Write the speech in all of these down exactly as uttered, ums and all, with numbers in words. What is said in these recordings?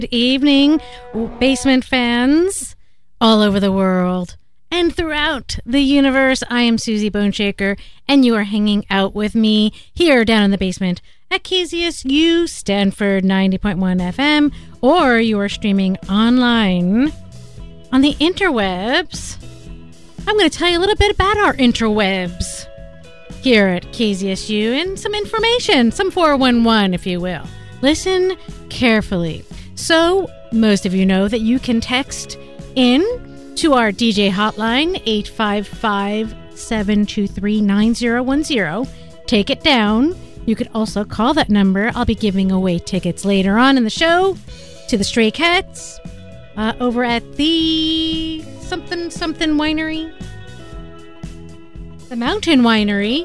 Good evening, basement fans all over the world and throughout the universe. I am Susie Boneshaker, and you are hanging out with me here down in the basement at K Z S U Stanford ninety point one F M, or you are streaming online on the interwebs. I'm going to tell you a little bit about our interwebs here at K Z S U and some information, some four one one, if you will. Listen carefully. So, most of you know that you can text in to our D J hotline, eight five five, seven two three, nine zero one zero. Take it down. You could also call that number. I'll be giving away tickets later on in the show to the Stray Cats uh, over at the something something winery. The Mountain Winery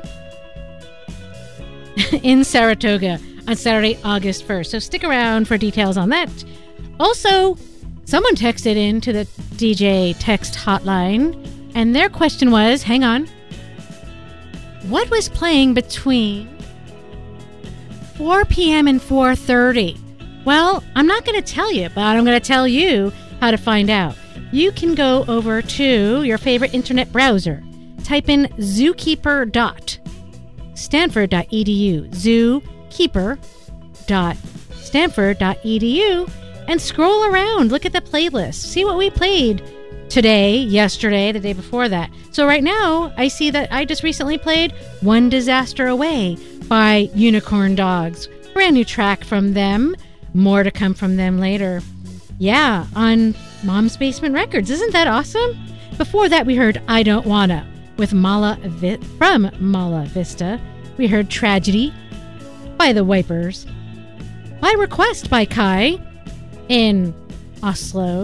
in Saratoga on Saturday, August first. So stick around for details on that. Also, someone texted in to the D J text hotline, and their question was, hang on, what was playing between four p.m. and four thirty? Well, I'm not going to tell you, but I'm going to tell you how to find out. You can go over to your favorite internet browser. Type in zookeeper dot stanford dot e d u, zookeeper dot stanford dot e d u, and scroll around. Look at the playlist. See what we played today, yesterday, the day before that. So right now, I see that I just recently played One Disaster Away by Unicorn Dogs. Brand new track from them. More to come from them later. Yeah, on Mom's Basement Records. Isn't that awesome? Before that, we heard I Don't Wanna with Mala Vi- from Mala Vista. We heard Tragedy by The Wipers. By request by Kai in Oslo.